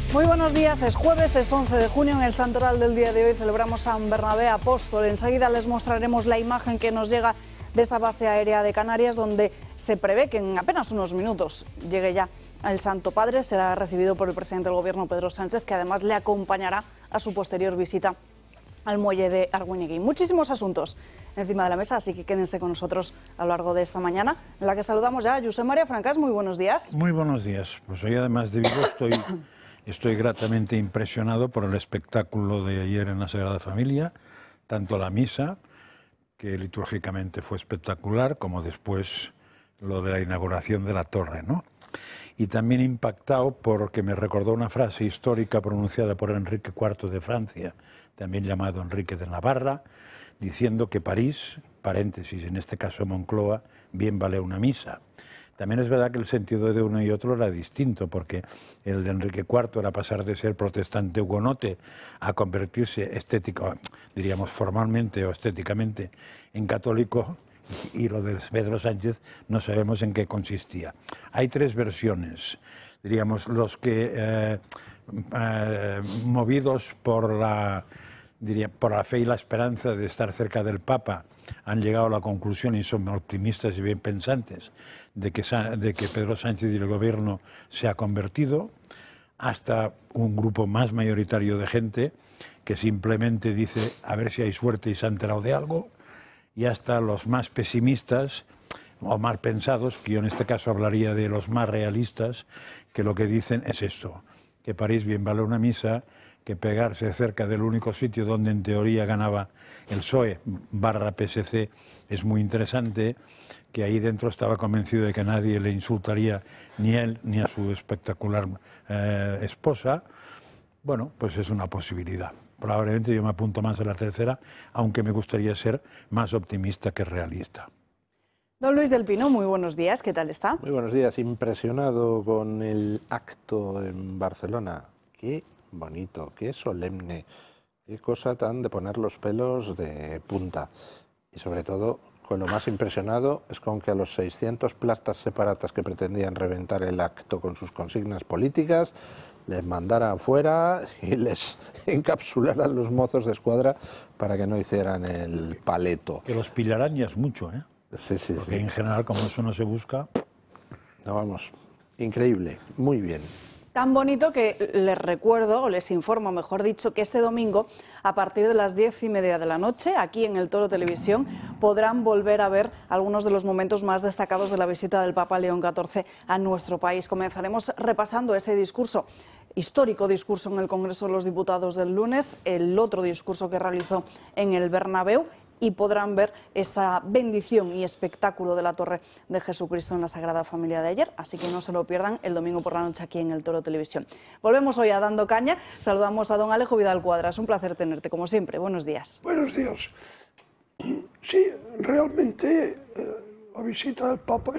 Muy buenos días, es jueves, es 11 de junio, en el santoral del día de hoy celebramos San Bernabé Apóstol. Enseguida les mostraremos la imagen que nos llega de esa base aérea de Canarias, donde se prevé que en apenas unos minutos llegue ya el Santo Padre. Será recibido por el presidente del Gobierno, Pedro Sánchez, que además le acompañará a su posterior visita al muelle de Arguineguín. Muchísimos asuntos encima de la mesa, así que quédense con nosotros a lo largo de esta mañana, en la que saludamos ya a Josep María Francás. Muy buenos días. Muy buenos días. Pues hoy, además de Vigo, estoy gratamente impresionado por el espectáculo de ayer en la Sagrada Familia, tanto la misa, que litúrgicamente fue espectacular, como después lo de la inauguración de la torre, ¿no? Y también impactado porque me recordó una frase histórica pronunciada por Enrique IV de Francia, también llamado Enrique de Navarra, diciendo que París, paréntesis, en este caso Moncloa, bien vale una misa. También es verdad que el sentido de uno y otro era distinto, porque el de Enrique IV era pasar de ser protestante hugonote a convertirse diríamos formalmente o estéticamente, en católico, y lo de Pedro Sánchez no sabemos en qué consistía. Hay tres versiones, diríamos, los que movidos por la fe y la esperanza de estar cerca del Papa, han llegado a la conclusión, y son optimistas y bien pensantes, de que Pedro Sánchez y el Gobierno se ha convertido, hasta un grupo más mayoritario de gente que simplemente dice a ver si hay suerte y se ha enterado de algo, y hasta los más pesimistas o más pensados, que yo en este caso hablaría de los más realistas, que lo que dicen es esto, que París bien vale una misa, que pegarse cerca del único sitio donde en teoría ganaba el PSOE/PSC es muy interesante, que ahí dentro estaba convencido de que nadie le insultaría, ni él ni a su espectacular esposa. Bueno, pues es una posibilidad. Probablemente yo me apunto más a la tercera, aunque me gustaría ser más optimista que realista. Don Luis del Pino, muy buenos días, ¿qué tal está? Muy buenos días, impresionado con el acto en Barcelona. Qué bonito, qué solemne, qué cosa tan de poner los pelos de punta. Y sobre todo, con lo más impresionado es con que a los 600 plastas separatas que pretendían reventar el acto con sus consignas políticas, les mandaran fuera y les encapsularan los mozos de escuadra para que no hicieran el paleto. Que los pillarán ya es mucho, ¿eh? Sí, porque en general, como eso no se busca... No, vamos, increíble, muy bien. Tan bonito que les recuerdo, o les informo, mejor dicho, que este domingo, a partir de las 10:30 de la noche, aquí en el Toro Televisión, podrán volver a ver algunos de los momentos más destacados de la visita del Papa León XIV a nuestro país. Comenzaremos repasando ese discurso, histórico discurso en el Congreso de los Diputados del lunes, el otro discurso que realizó en el Bernabéu, y podrán ver esa bendición y espectáculo de la Torre de Jesucristo en la Sagrada Familia de ayer, así que no se lo pierdan el domingo por la noche aquí en el Toro Televisión. Volvemos hoy a Dando Caña, saludamos a don Alejo Vidal Cuadras, un placer tenerte como siempre, buenos días. Buenos días. Sí, realmente la visita del Papa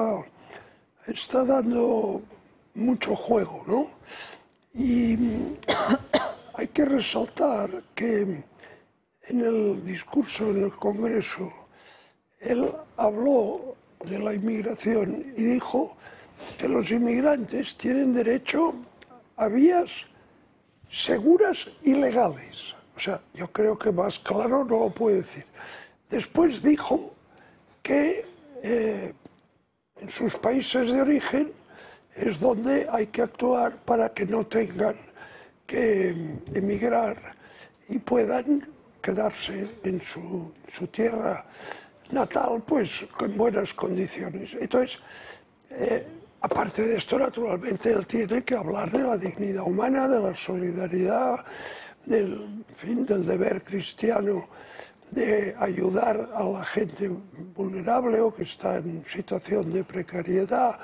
está dando mucho juego, ¿no? Y hay que resaltar que en el discurso en el Congreso, él habló de la inmigración y dijo que los inmigrantes tienen derecho a vías seguras y legales. O sea, yo creo que más claro no lo puede decir. Después dijo que en sus países de origen es donde hay que actuar para que no tengan que emigrar y puedan quedarse en su tierra natal, pues con buenas condiciones. Entonces, aparte de esto, naturalmente, él tiene que hablar de la dignidad humana, de la solidaridad, del deber cristiano de ayudar a la gente vulnerable o que está en situación de precariedad,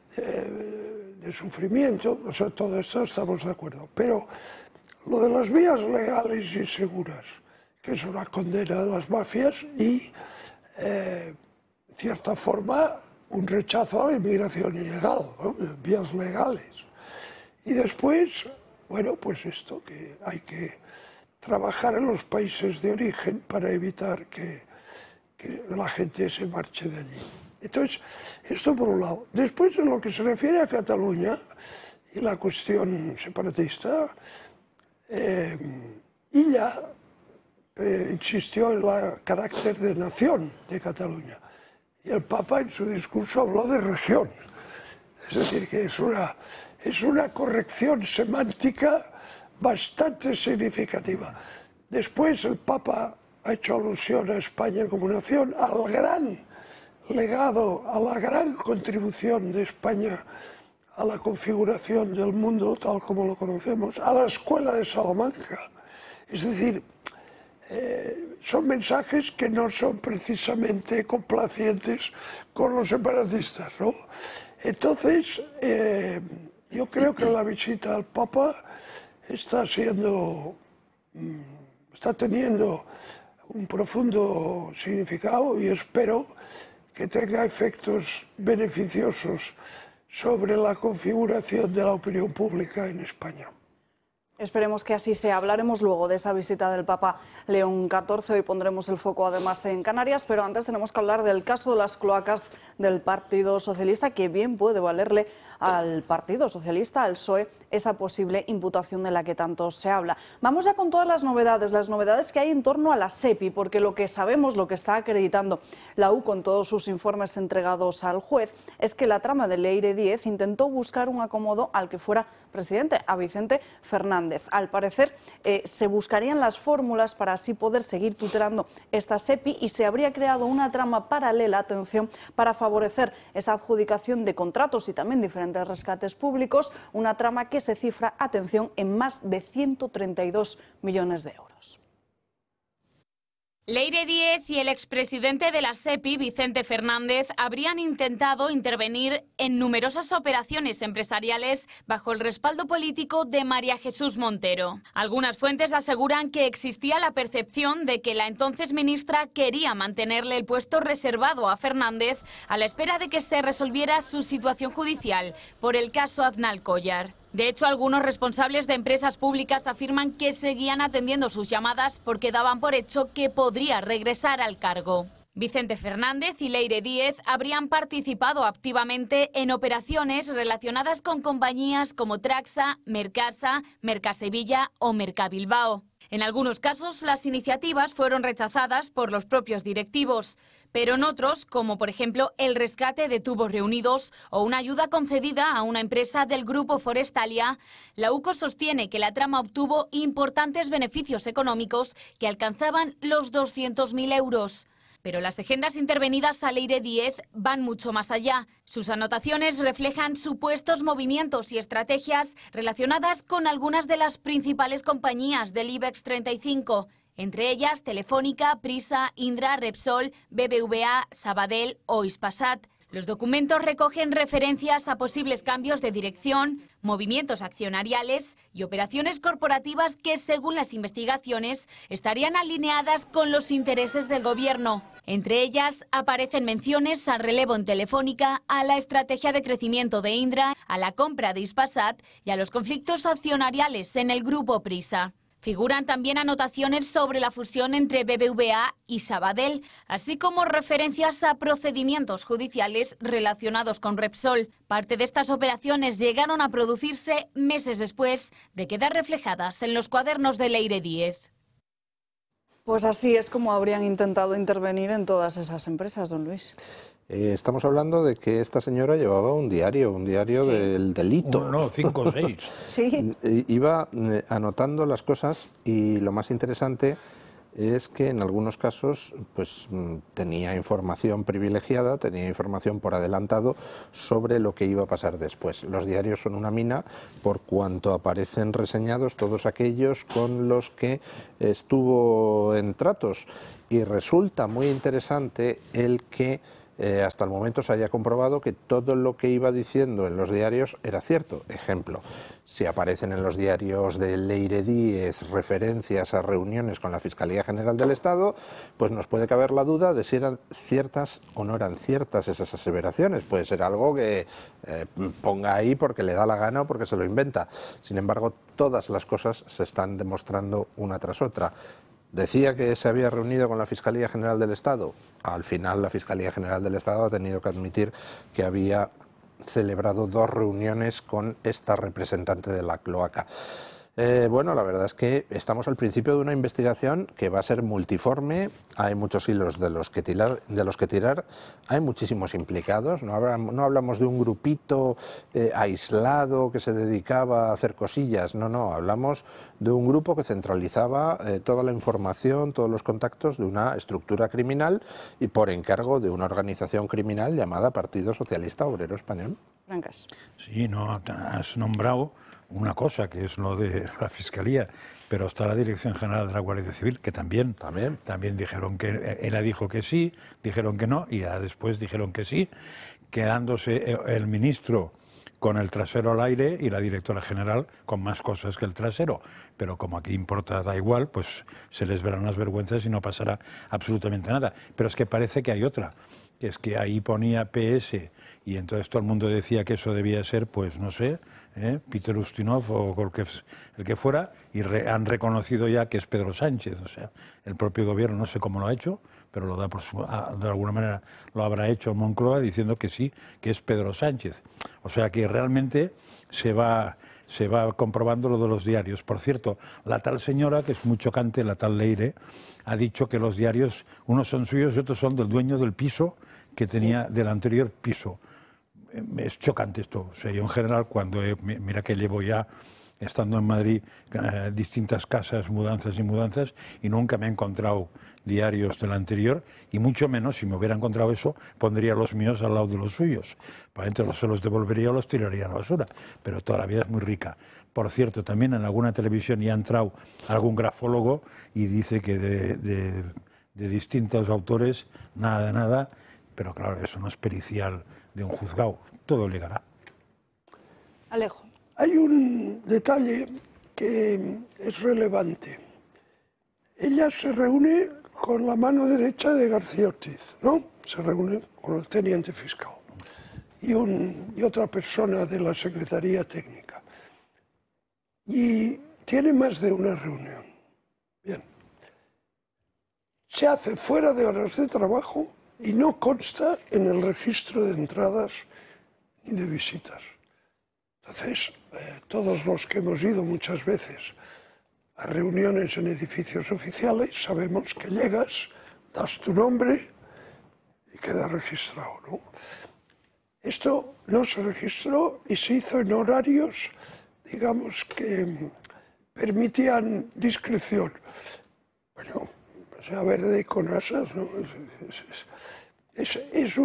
de sufrimiento. O sea, todo esto estamos de acuerdo. Pero lo de las vías legales y seguras, que es una condena de las mafias y, en cierta forma, un rechazo a la inmigración ilegal, ¿no? Vías legales. Y después, bueno, pues esto, que hay que trabajar en los países de origen para evitar que la gente se marche de allí. Entonces, esto por un lado. Después, en lo que se refiere a Cataluña y la cuestión separatista, ella insistió en el carácter de nación de Cataluña. Y el Papa en su discurso habló de región. Es decir, que es una corrección semántica bastante significativa. Después el Papa ha hecho alusión a España como nación, al gran legado, a la gran contribución de España a la configuración del mundo tal como lo conocemos, a la escuela de Salamanca. Es decir, son mensajes que no son precisamente complacientes con los separatistas, ¿no? Entonces, yo creo que la visita al Papa está teniendo un profundo significado y espero que tenga efectos beneficiosos sobre la configuración de la opinión pública en España. Esperemos que así sea. Hablaremos luego de esa visita del Papa León XIV. Hoy pondremos el foco además en Canarias, pero antes tenemos que hablar del caso de las cloacas del Partido Socialista, que bien puede valerle al Partido Socialista, al PSOE, esa posible imputación de la que tanto se habla. Vamos ya con todas las novedades que hay en torno a la SEPI, porque lo que sabemos, lo que está acreditando la U con todos sus informes entregados al juez, es que la trama de Leire Díez intentó buscar un acomodo al que fuera presidente, a Vicente Fernández. Al parecer, se buscarían las fórmulas para así poder seguir tutelando esta SEPI y se habría creado una trama paralela, atención, para favorecer esa adjudicación de contratos y también diferentes rescates públicos, una trama que se cifra, atención, en más de 132 millones de euros. Leire Díez y el expresidente de la SEPI, Vicente Fernández, habrían intentado intervenir en numerosas operaciones empresariales bajo el respaldo político de María Jesús Montero. Algunas fuentes aseguran que existía la percepción de que la entonces ministra quería mantenerle el puesto reservado a Fernández a la espera de que se resolviera su situación judicial por el caso Aznalcóllar. De hecho, algunos responsables de empresas públicas afirman que seguían atendiendo sus llamadas porque daban por hecho que podría regresar al cargo. Vicente Fernández y Leire Díez habrían participado activamente en operaciones relacionadas con compañías como Traxa, Mercasa, Mercasevilla o Mercabilbao. En algunos casos, las iniciativas fueron rechazadas por los propios directivos, pero en otros, como por ejemplo el rescate de tubos reunidos o una ayuda concedida a una empresa del grupo Forestalia, la UCO sostiene que la trama obtuvo importantes beneficios económicos que alcanzaban los 200.000 euros. Pero las agendas intervenidas a Leire Díez van mucho más allá. Sus anotaciones reflejan supuestos movimientos y estrategias relacionadas con algunas de las principales compañías del IBEX 35, entre ellas Telefónica, Prisa, Indra, Repsol, BBVA, Sabadell o Hispasat. Los documentos recogen referencias a posibles cambios de dirección, movimientos accionariales y operaciones corporativas que, según las investigaciones, estarían alineadas con los intereses del gobierno. Entre ellas aparecen menciones al relevo en Telefónica, a la estrategia de crecimiento de Indra, a la compra de Hispasat y a los conflictos accionariales en el grupo Prisa. Figuran también anotaciones sobre la fusión entre BBVA y Sabadell, así como referencias a procedimientos judiciales relacionados con Repsol. Parte de estas operaciones llegaron a producirse meses después de quedar reflejadas en los cuadernos de Leire Díez. Pues así es como habrían intentado intervenir en todas esas empresas, don Luis. Estamos hablando de que esta señora llevaba un diario Sí. del delito. No, 5 o 6. Sí. Iba anotando las cosas y lo más interesante es que en algunos casos pues tenía información privilegiada, tenía información por adelantado sobre lo que iba a pasar después. Los diarios son una mina por cuanto aparecen reseñados todos aquellos con los que estuvo en tratos y resulta muy interesante el que hasta el momento se haya comprobado que todo lo que iba diciendo en los diarios era cierto. Ejemplo, si aparecen en los diarios de Leire Díez referencias a reuniones con la Fiscalía General del Estado, pues nos puede caber la duda de si eran ciertas o no eran ciertas esas aseveraciones. Puede ser algo que ponga ahí porque le da la gana o porque se lo inventa. Sin embargo, todas las cosas se están demostrando una tras otra. Decía que se había reunido con la Fiscalía General del Estado. Al final la Fiscalía General del Estado ha tenido que admitir que había celebrado 2 reuniones con esta representante de la cloaca. Bueno, la verdad es que estamos al principio de una investigación que va a ser multiforme, hay muchos hilos de los que tirar, hay muchísimos implicados, no hablamos de un grupito aislado que se dedicaba a hacer cosillas, no, hablamos de un grupo que centralizaba toda la información, todos los contactos de una estructura criminal y por encargo de una organización criminal llamada Partido Socialista Obrero Español. Brancas. Sí, no, has nombrado una cosa, que es lo de la Fiscalía, pero está la Dirección General de la Guardia Civil, que también dijeron que, ella dijo que sí, dijeron que no, y ya después dijeron que sí, quedándose el ministro con el trasero al aire y la directora general con más cosas que el trasero. Pero como aquí importa, da igual, pues se les verán las vergüenzas y no pasará absolutamente nada. Pero es que parece que hay otra, que es que ahí ponía PS y entonces todo el mundo decía que eso debía ser, pues no sé, Peter Ustinov o el que fuera, y han reconocido ya que es Pedro Sánchez. O sea, el propio gobierno, no sé cómo lo ha hecho, pero lo da de alguna manera lo habrá hecho Moncloa diciendo que sí, que es Pedro Sánchez. O sea que realmente se va comprobando lo de los diarios. Por cierto, la tal señora, que es muy chocante, la tal Leire, ha dicho que los diarios, unos son suyos y otros son del dueño del piso que tenía, del anterior piso. Es chocante esto. O sea, yo en general, mira que llevo ya estando en Madrid distintas casas, mudanzas, y nunca me he encontrado diarios del anterior, y mucho menos, si me hubiera encontrado eso, pondría los míos al lado de los suyos. Probablemente se los devolvería o los tiraría a la basura, pero toda la vida es muy rica. Por cierto, también en alguna televisión ya ha entrado algún grafólogo y dice que de distintos autores, nada de nada, pero claro, eso no es pericial de un juzgado, todo llegará. Alejo. Hay un detalle que es relevante. Ella se reúne con la mano derecha de García Ortiz, ¿no? Se reúne con el teniente fiscal y otra persona de la Secretaría Técnica. Y tiene más de una reunión. Bien. Se hace fuera de horas de trabajo y no consta en el registro de entradas ni de visitas. Entonces, todos los que hemos ido muchas veces a reuniones en edificios oficiales sabemos que llegas, das tu nombre y queda registrado, ¿no? Esto no se registró y se hizo en horarios, digamos, que permitían discreción. Bueno, o sea, verde con asas, ¿no? Es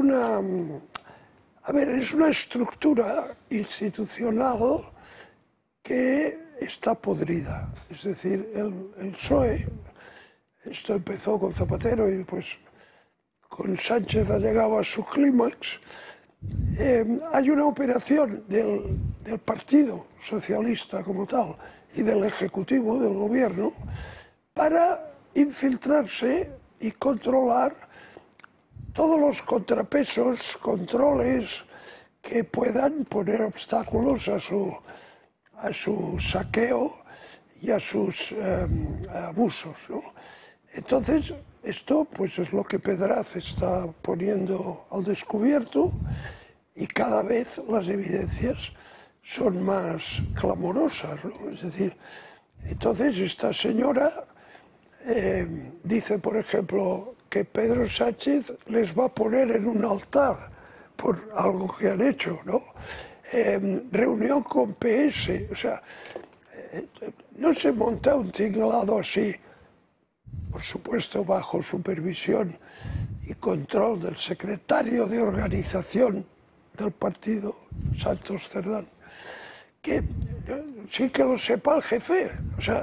una estructura institucional que está podrida. Es decir, el PSOE, esto empezó con Zapatero y pues con Sánchez ha llegado a su clímax. Hay una operación del Partido Socialista como tal y del Ejecutivo, del Gobierno, para infiltrarse y controlar todos los contrapesos, controles que puedan poner obstáculos a su saqueo y a sus abusos, ¿no? Entonces, esto pues es lo que Pedraz está poniendo al descubierto y cada vez las evidencias son más clamorosas, ¿no? Es decir, entonces esta señora dice, por ejemplo, que Pedro Sánchez les va a poner en un altar por algo que han hecho, ¿no? Reunión con PS, o sea, no se monta un tinglado así, por supuesto bajo supervisión y control del secretario de organización del partido, Santos Cerdán, que sí que lo sepa el jefe, o sea,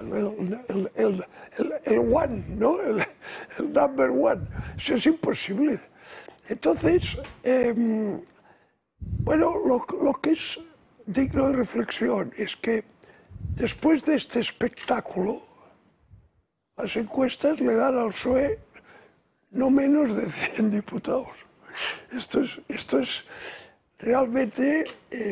el one, ¿no? El number one. Eso es imposible. Entonces, bueno, lo que es digno de reflexión es que después de este espectáculo, las encuestas le dan al PSOE no menos de 100 diputados. Esto es realmente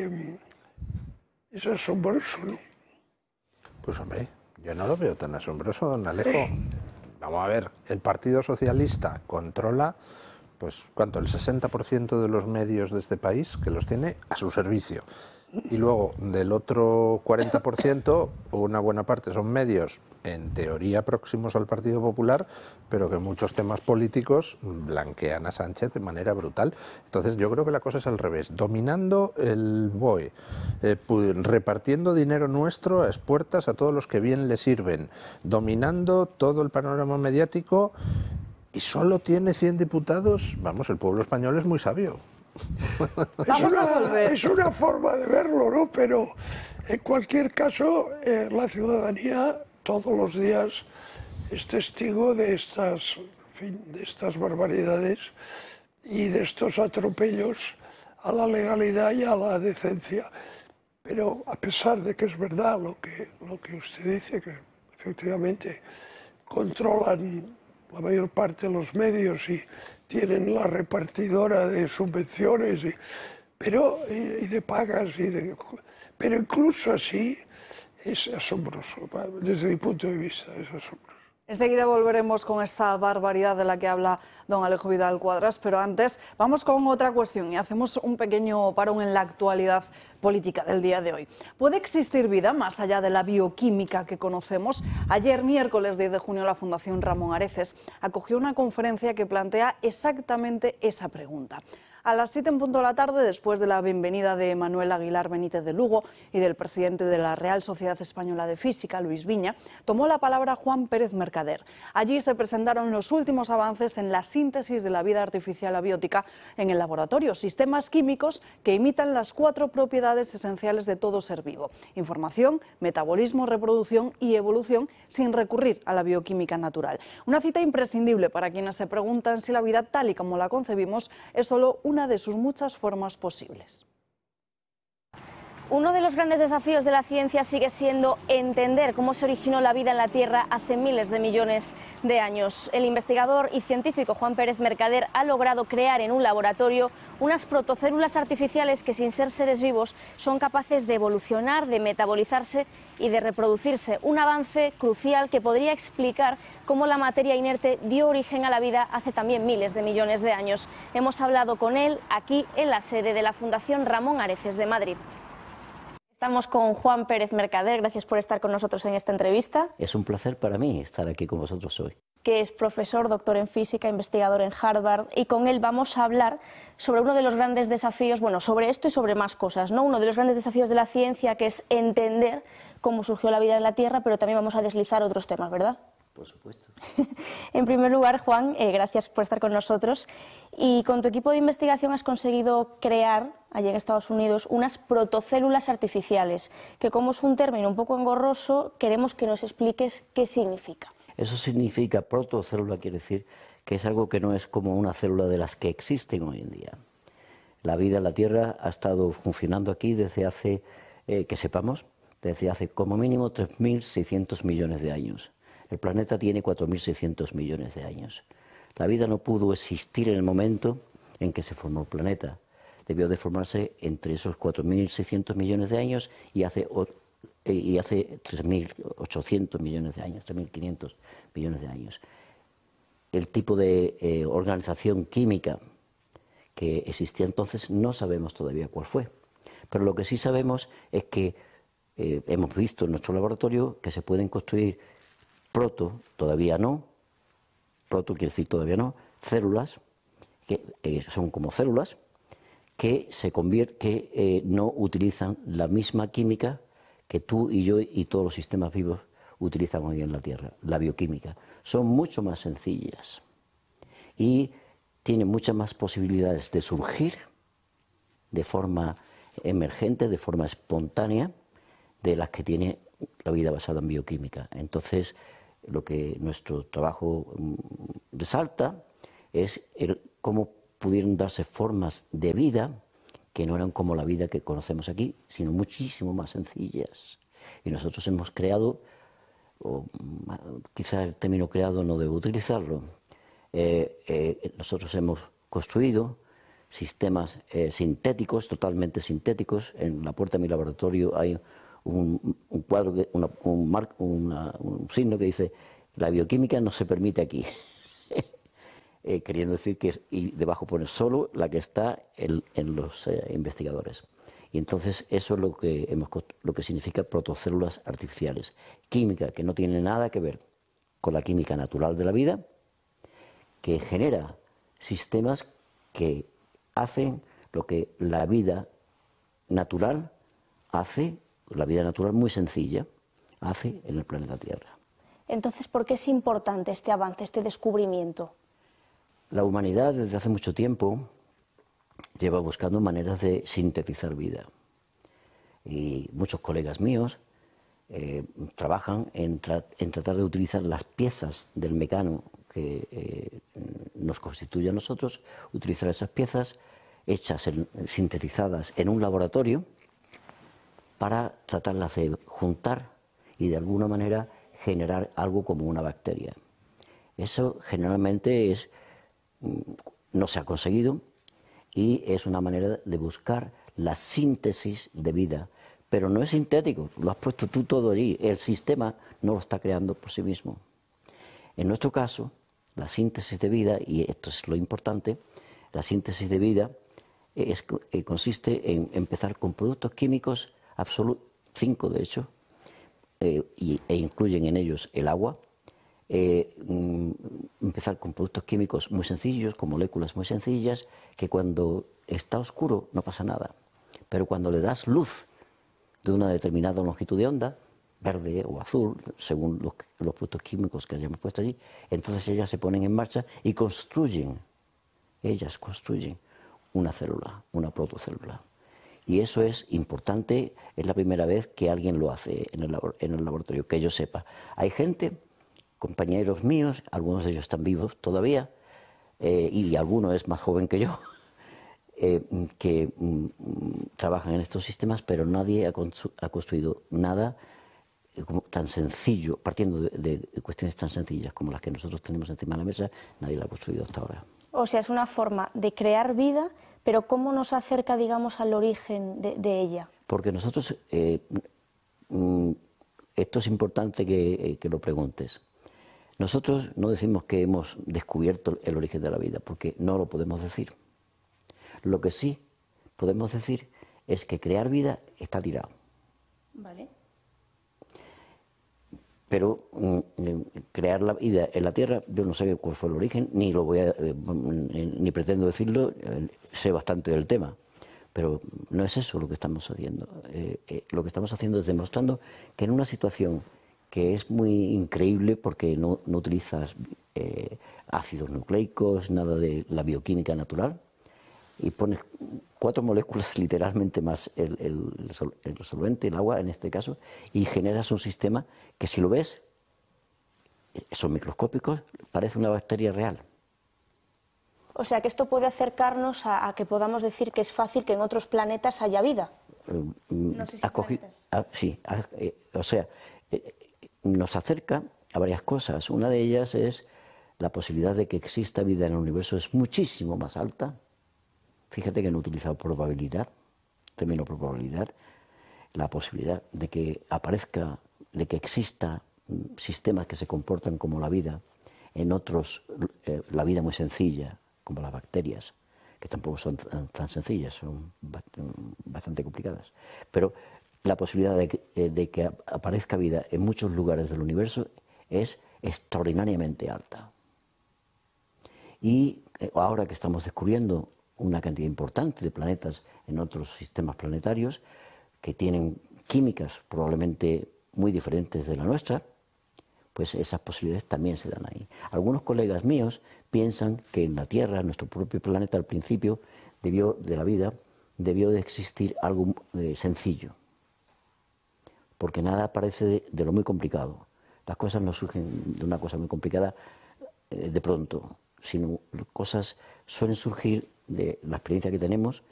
es asombroso, ¿no? Pues hombre, yo no lo veo tan asombroso, don Alejo. Vamos a ver, el Partido Socialista controla pues ¿cuánto? El 60% de los medios de este país que los tiene a su servicio. Y luego del otro 40%, una buena parte son medios en teoría próximos al Partido Popular, pero que muchos temas políticos blanquean a Sánchez de manera brutal. Entonces yo creo que la cosa es al revés, dominando el BOE, repartiendo dinero nuestro a expuertas a todos los que bien le sirven, dominando todo el panorama mediático, y solo tiene 100 diputados. Vamos, el pueblo español es muy sabio. Es una forma de verlo, ¿no? Pero en cualquier caso, la ciudadanía todos los días es testigo de estas, en fin, de estas barbaridades y de estos atropellos a la legalidad y a la decencia. Pero a pesar de que es verdad lo que usted dice, que efectivamente controlan la mayor parte de los medios y tienen la repartidora de subvenciones y de pagas, pero incluso así es asombroso, desde mi punto de vista es asombroso. Enseguida volveremos con esta barbaridad de la que habla don Alejo Vidal Quadras, pero antes vamos con otra cuestión y hacemos un pequeño parón en la actualidad política del día de hoy. ¿Puede existir vida más allá de la bioquímica que conocemos? Ayer, miércoles 10 de junio, la Fundación Ramón Areces acogió una conferencia que plantea exactamente esa pregunta. A las 7 en punto de la tarde, después de la bienvenida de Manuel Aguilar Benítez de Lugo y del presidente de la Real Sociedad Española de Física, Luis Viña, tomó la palabra Juan Pérez Mercader. Allí se presentaron los últimos avances en la síntesis de la vida artificial abiótica en el laboratorio, sistemas químicos que imitan las 4 propiedades esenciales de todo ser vivo: información, metabolismo, reproducción y evolución, sin recurrir a la bioquímica natural. Una cita imprescindible para quienes se preguntan si la vida tal y como la concebimos es solo una de sus muchas formas posibles. Uno de los grandes desafíos de la ciencia sigue siendo entender cómo se originó la vida en la Tierra hace miles de millones de años. El investigador y científico Juan Pérez Mercader ha logrado crear en un laboratorio unas protocélulas artificiales que, sin ser seres vivos, son capaces de evolucionar, de metabolizarse y de reproducirse. Un avance crucial que podría explicar cómo la materia inerte dio origen a la vida hace también miles de millones de años. Hemos hablado con él aquí en la sede de la Fundación Ramón Areces de Madrid. Estamos con Juan Pérez Mercader, gracias por estar con nosotros en esta entrevista. Es un placer para mí estar aquí con vosotros hoy. Que es profesor, doctor en física, investigador en Harvard, y con él vamos a hablar sobre uno de los grandes desafíos, bueno, sobre esto y sobre más cosas, ¿no? Uno de los grandes desafíos de la ciencia, que es entender cómo surgió la vida en la Tierra, pero también vamos a deslizar otros temas, ¿verdad? Por supuesto. En primer lugar, Juan, gracias por estar con nosotros. Y con tu equipo de investigación has conseguido crear, allí en Estados Unidos, unas protocélulas artificiales, que, como es un término un poco engorroso, queremos que nos expliques qué significa. Eso significa, protocélula quiere decir que es algo que no es como una célula de las que existen hoy en día. La vida en la Tierra ha estado funcionando aquí desde hace, que sepamos, desde hace como mínimo 3.600 millones de años. El planeta tiene 4.600 millones de años. La vida no pudo existir en el momento en que se formó el planeta. Debió de formarse entre esos 4.600 millones de años y hace 3.800 millones de años, 3.500 millones de años. El tipo de organización química que existía entonces no sabemos todavía cuál fue. Pero lo que sí sabemos es que hemos visto en nuestro laboratorio que se pueden construir todavía no, quiere decir todavía no, células, que son como células, que no utilizan la misma química que tú y yo y todos los sistemas vivos utilizan hoy en la Tierra, la bioquímica. Son mucho más sencillas y tienen muchas más posibilidades de surgir de forma emergente, de forma espontánea, de las que tiene la vida basada en bioquímica. Entonces, lo que nuestro trabajo resalta es cómo pudieron darse formas de vida que no eran como la vida que conocemos aquí, sino muchísimo más sencillas. Y nosotros hemos creado, o quizá el término creado no debo utilizarlo, nosotros hemos construido sistemas sintéticos, totalmente sintéticos. En la puerta de mi laboratorio hay un cuadro, un signo que dice: la bioquímica no se permite aquí. queriendo decir que, y debajo pone solo la que está en los investigadores. Y entonces eso es lo que significa protocélulas artificiales. Química que no tiene nada que ver con la química natural de la vida, que genera sistemas que hacen lo que la vida natural hace, la vida natural muy sencilla, hace en el planeta Tierra. Entonces, ¿por qué es importante este avance, este descubrimiento? La humanidad desde hace mucho tiempo lleva buscando maneras de sintetizar vida. Y muchos colegas míos trabajan en tratar de utilizar las piezas del mecano que nos constituye a nosotros, utilizar esas piezas hechas, sintetizadas en un laboratorio, para tratarlas de juntar y de alguna manera generar algo como una bacteria. Eso generalmente no se ha conseguido y es una manera de buscar la síntesis de vida, pero no es sintético, lo has puesto tú todo allí, el sistema no lo está creando por sí mismo. En nuestro caso, la síntesis de vida, y esto es lo importante, la síntesis de vida consiste en empezar con productos químicos absolutos, 5 de hecho, e incluyen en ellos el agua, empezar con productos químicos muy sencillos, con moléculas muy sencillas, que cuando está oscuro no pasa nada, pero cuando le das luz de una determinada longitud de onda, verde o azul, según los productos químicos que hayamos puesto allí, entonces ellas se ponen en marcha y ellas construyen una célula, una protocélula. Y eso es importante, es la primera vez que alguien lo hace en el laboratorio, que yo sepa. Hay gente, compañeros míos, algunos de ellos están vivos todavía, y alguno es más joven que yo, que trabajan en estos sistemas, pero nadie ha construido nada tan sencillo, partiendo de cuestiones tan sencillas como las que nosotros tenemos encima de la mesa, nadie la ha construido hasta ahora. O sea, es una forma de crear vida, pero ¿cómo nos acerca, digamos, al origen de ella? Porque nosotros, esto es importante que lo preguntes. Nosotros no decimos que hemos descubierto el origen de la vida, porque no lo podemos decir. Lo que sí podemos decir es que crear vida está tirado. Vale. Pero crear la vida en la Tierra, yo no sé cuál fue el origen, ni lo voy ni pretendo decirlo, sé bastante del tema, pero no es eso lo que estamos haciendo. Lo que estamos haciendo es demostrando que en una situación que es muy increíble, porque no utilizas ácidos nucleicos, nada de la bioquímica natural, y pones 4 moléculas literalmente más el solvente, el agua en este caso, y generas un sistema que, si lo ves, son microscópicos, parece una bacteria real. O sea, que esto puede acercarnos a que podamos decir que es fácil que en otros planetas haya vida. No sé si planetas. Sí, o sea, nos acerca a varias cosas. Una de ellas es la posibilidad de que exista vida en el universo es muchísimo más alta. Fíjate que no he utilizado probabilidad, término probabilidad, la posibilidad de que aparezca, de que exista sistemas que se comportan como la vida, en otros la vida muy sencilla, como las bacterias, que tampoco son tan sencillas, son bastante complicadas. Pero la posibilidad de que aparezca vida en muchos lugares del universo es extraordinariamente alta. Y ahora que estamos descubriendo una cantidad importante de planetas en otros sistemas planetarios que tienen químicas probablemente muy diferentes de la nuestra, pues esas posibilidades también se dan ahí. Algunos colegas míos piensan que en la Tierra, nuestro propio planeta, al principio de la vida, debió de existir algo sencillo, porque nada parece de lo muy complicado. Las cosas no surgen de una cosa muy complicada de pronto, sino cosas suelen surgir de la experiencia que tenemos